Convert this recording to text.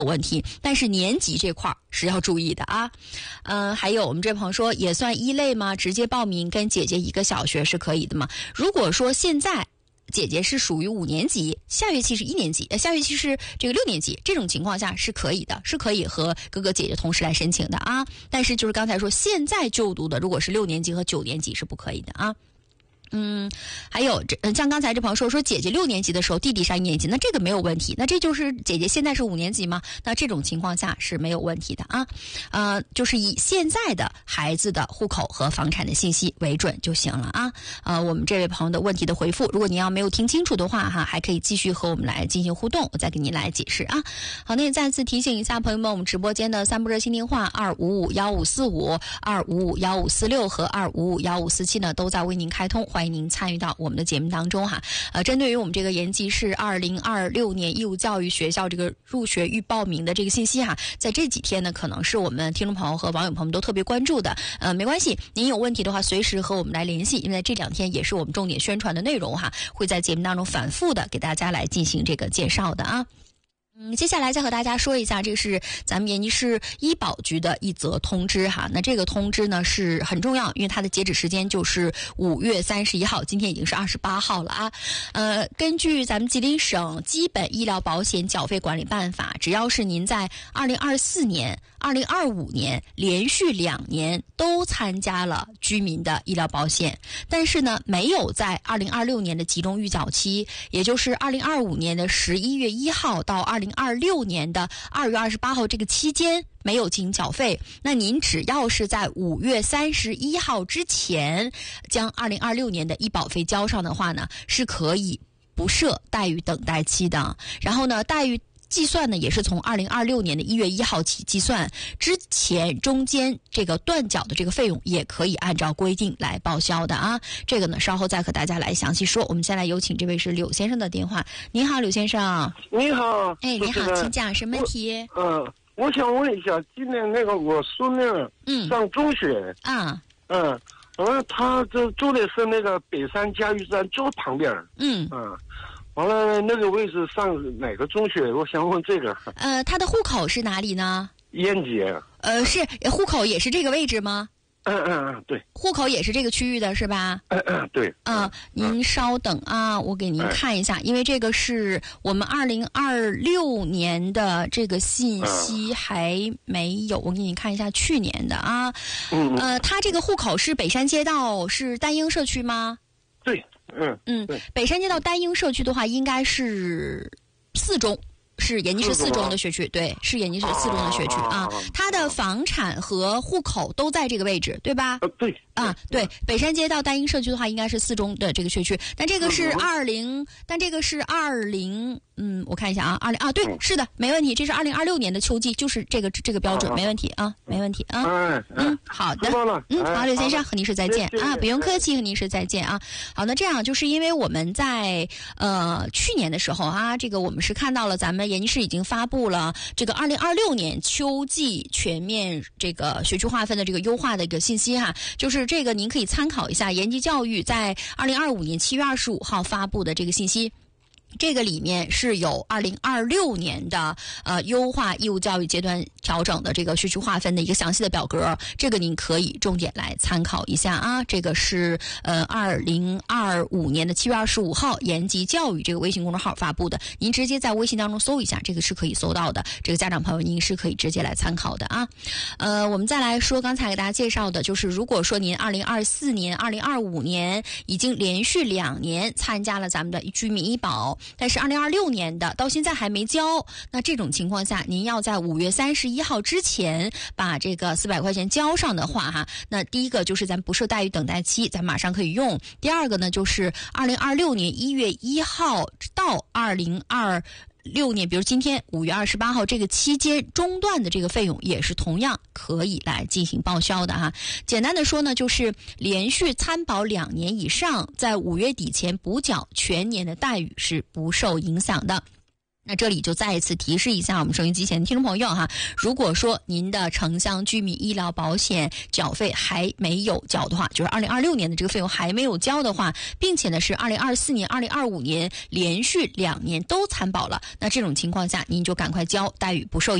问题，但是年级这块是要注意的啊。还有我们这朋友说也算一类吗？直接报名跟姐姐一个小学是可以的吗？如果说现在姐姐是属于5年级，下学期是1年级，下学期是这个6年级，这种情况下是可以的，是可以和哥哥姐姐同时来申请的啊。但是就是刚才说现在就读的，如果是6年级和9年级是不可以的啊。还有像刚才这朋友说姐姐6年级的时候弟弟上1年级，那这个没有问题，那这就是姐姐现在是5年级吗？那这种情况下是没有问题的啊。就是以现在的孩子的户口和房产的信息为准就行了啊。我们这位朋友的问题的回复，如果您要没有听清楚的话哈，还可以继续和我们来进行互动，我再给您来解释啊。好，那也再次提醒一下朋友们，我们直播间的3部热线电话2551545、2551546和2551547呢都在为您开通，欢迎您参与到我们的节目当中哈。针对于我们这个延吉市2026年义务教育学校这个入学预报名的这个信息哈，在这几天呢，可能是我们听众朋友和网友朋友们都特别关注的。没关系，您有问题的话，随时和我们来联系，因为这2天也是我们重点宣传的内容哈，会在节目当中反复的给大家来进行这个介绍的啊。接下来再和大家说一下，这是咱们延吉市医保局的一则通知哈。那这个通知呢是很重要，因为它的截止时间就是5月31号，今天已经是28号了啊。根据咱们吉林省基本医疗保险缴费管理办法，只要是您在2024年、2025年连续2年都参加了居民的医疗保险，但是呢没有在2026年的集中预缴期，也就是2025年的11月1号到2026年的2月28号这个期间没有进行缴费，那您只要是在5月31号之前将2026年的医保费交上的话呢，是可以不设待遇等待期的。然后呢，待遇计算呢也是从2026年的1月1号起计算，之前中间这个断缴的这个费用也可以按照规定来报销的啊。这个呢稍后再和大家来详细说。我们先来有请这位是柳先生的电话。您好，柳先生。 你好。 哎，你好，请讲什么问题？ 我想问一下，今年那个我孙女上中学他这住的是那个北山嘉峪站就旁边完了那个位置上哪个中学？我想问这个。 他的户口是哪里呢？ 延吉。 是户口也是这个位置吗？ 对。 户口也是这个区域的是吧？ 对。 您稍等啊，我给您看一下，因为这个是我们2026年的这个信息还没有，我给你看一下去年的啊。他这个户口是北山街道是丹英社区吗？ 对。 北山街道丹英社区的话，应该是4中。是延吉市4中的学区，对，是延吉市4中的学区啊。它的房产和户口都在这个位置，对吧？ 对。 对，北山街道丹英社区的话，应该是4中的这个学区，但这个是20，但这个是20，我看一下啊，20对，是的，没问题，这是2026年的秋季，就是这个标准，没问题啊，没问题啊。好的，好，柳先生，和您说再见啊，不用客气，和您说再见啊。好，那这样就是因为我们在去年的时候啊，这个我们是看到了咱们延吉市已经发布了这个2026年秋季全面这个学区划分的这个优化的一个信息哈，就是这个您可以参考一下延吉教育在2025年7月25号发布的这个信息。这个里面是有2026年的优化义务教育阶段调整的这个学区划分的一个详细的表格，这个您可以重点来参考一下啊。这个是2025年的7月25号延吉教育这个微信公众号发布的，您直接在微信当中搜一下，这个是可以搜到的。这个家长朋友您是可以直接来参考的啊。我们再来说刚才给大家介绍的，就是如果说您2024年、2025年已经连续2年参加了咱们的居民医保，但是2026年的到现在还没交，那这种情况下您要在5月31号之前把这个400块钱交上的话哈，那第一个就是咱不设待遇等待期，咱马上可以用。第二个呢，就是2026年1月1号到2026年，比如今天5月28号这个期间中断的这个费用也是同样可以来进行报销的哈。简单的说呢，就是连续参保2年以上，在5月底前补缴全年的待遇是不受影响的。 那这里就再一次提示一下我们收音机前的听众朋友哈，如果说您的城乡居民医疗保险缴费还没有交的话，就是2026年的这个费用还没有交的话，并且呢是2024年、2025年连续2年都参保了，那这种情况下您就赶快交，待遇不受